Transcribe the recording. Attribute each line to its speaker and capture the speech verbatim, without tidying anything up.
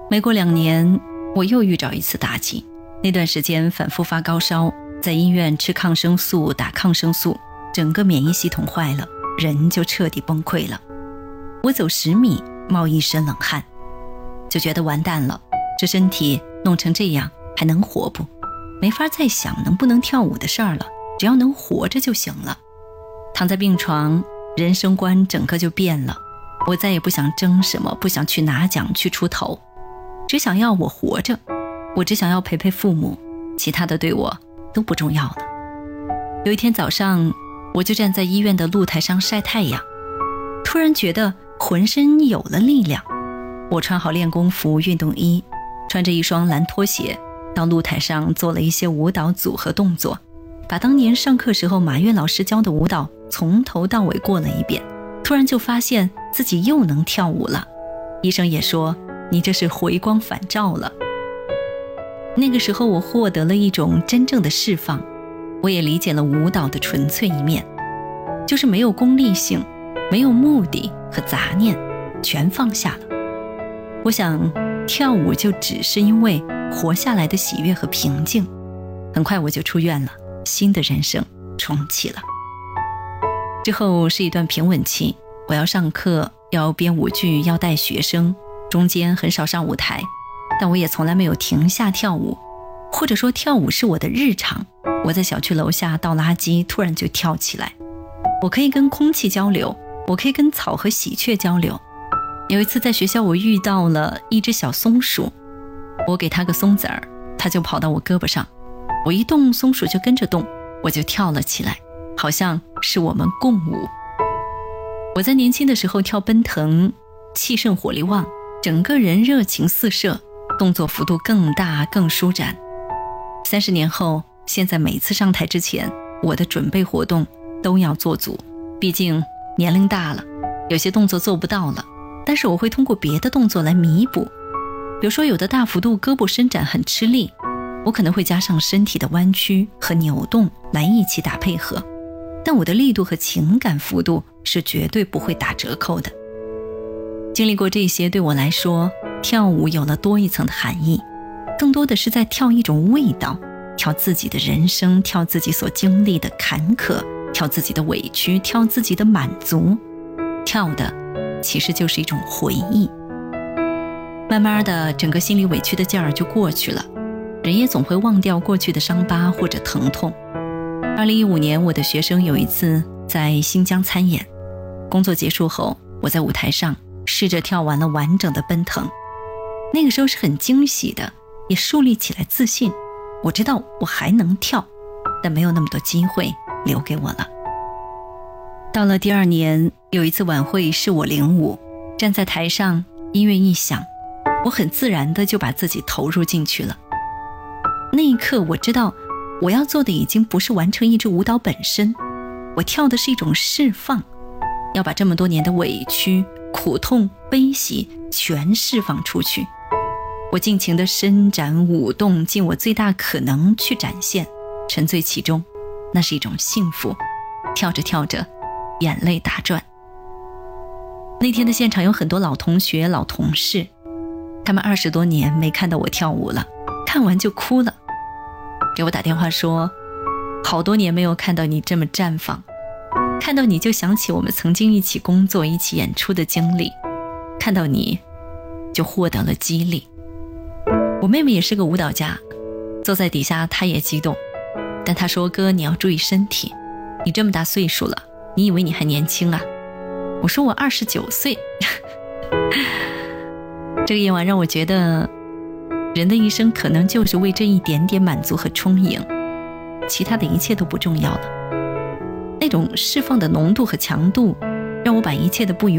Speaker 1: 没过两年，我又遇着一次打击。那段时间反复发高烧，在医院吃抗生素打抗生素，整个免疫系统坏了，人就彻底崩溃了。我走十米冒一身冷汗，就觉得完蛋了，这身体弄成这样还能活不？没法再想能不能跳舞的事儿了，只要能活着就行了。躺在病床，人生观整个就变了。我再也不想争什么，不想去拿奖去出头，只想要我活着，我只想要陪陪父母，其他的对我都不重要了。有一天早上，我就站在医院的露台上晒太阳，突然觉得浑身有了力量。我穿好练功服运动衣，穿着一双蓝拖鞋，到露台上做了一些舞蹈组合动作，把当年上课时候马月老师教的舞蹈从头到尾过了一遍。突然就发现自己又能跳舞了，医生也说你这是回光返照了。那个时候我获得了一种真正的释放，我也理解了舞蹈的纯粹一面，就是没有功利性，没有目的和杂念，全放下了。我想跳舞就只是因为活下来的喜悦和平静。很快我就出院了，新的人生重启了。之后是一段平稳期，我要上课，要编舞剧，要带学生，中间很少上舞台，但我也从来没有停下跳舞，或者说跳舞是我的日常。我在小区楼下倒垃圾，突然就跳起来。我可以跟空气交流，我可以跟草和喜鹊交流。有一次在学校，我遇到了一只小松鼠，我给它个松子儿，它就跑到我胳膊上，我一动，松鼠就跟着动，我就跳了起来，好像是我们共舞。我在年轻的时候跳奔腾，气盛火力旺，整个人热情四射，动作幅度更大更舒展。三十年后，现在每次上台之前，我的准备活动都要做足，毕竟年龄大了，有些动作做不到了，但是我会通过别的动作来弥补。比如说有的大幅度胳膊伸展很吃力，我可能会加上身体的弯曲和扭动来一起打配合，但我的力度和情感幅度是绝对不会打折扣的。经历过这些，对我来说，跳舞有了多一层的含义，更多的是在跳一种味道，跳自己的人生，跳自己所经历的坎坷，跳自己的委屈，跳自己的满足，跳的其实就是一种回忆。慢慢的，整个心里委屈的劲儿就过去了，人也总会忘掉过去的伤疤或者疼痛。二零一五年，我的学生有一次在新疆参演，工作结束后，我在舞台上试着跳完了完整的奔腾。那个时候是很惊喜的，也树立起来自信。我知道我还能跳，但没有那么多机会留给我了。到了第二年，有一次晚会是我领舞，站在台上，音乐一响，我很自然的就把自己投入进去了。那一刻我知道我要做的已经不是完成一支舞蹈本身，我跳的是一种释放，要把这么多年的委屈、苦痛、悲喜全释放出去。我尽情地伸展舞动，尽我最大可能去展现，沉醉其中，那是一种幸福。跳着跳着，眼泪打转。那天的现场有很多老同学、老同事，他们二十多年没看到我跳舞了，看完就哭了，给我打电话说，好多年没有看到你这么绽放，看到你就想起我们曾经一起工作、一起演出的经历，看到你就获得了激励。我妹妹也是个舞蹈家，坐在底下她也激动，但她说，哥，你要注意身体，你这么大岁数了，你以为你还年轻啊？我说我二十九岁。这个夜晚让我觉得，人的一生可能就是为这一点点满足和充盈，其他的一切都不重要了。那种释放的浓度和强度，让我把一切的不愉